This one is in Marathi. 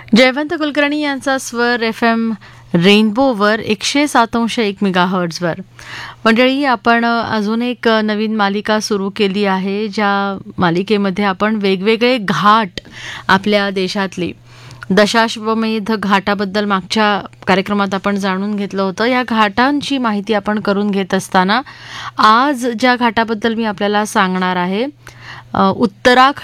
जयवंत कुलकर्णी यांचा स्वर FM रेनबोवर 107.1 मेगाहर्ट्झवर. मंडळी, आपण अजून एक नवीन मालिका सुरू केली आहे, ज्या मालिकेमध्ये आपण वेगवेगळे घाट आपल्या देशातले दशाश्वमेध घाटाबद्दल मागच्या कार्यक्रमात आपण जाणून घेतलं होतं. या घाटांची माहिती आपण करून घेत असताना आज ज्या घाटाबद्दल मी आपल्याला सांगणार आहे, उत्तराखंड